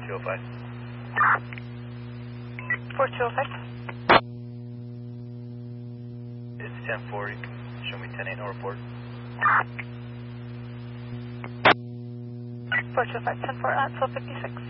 4205. 4205. It's 10-4, you can show me 10-8, no report. 4205, 10-4 at 1256.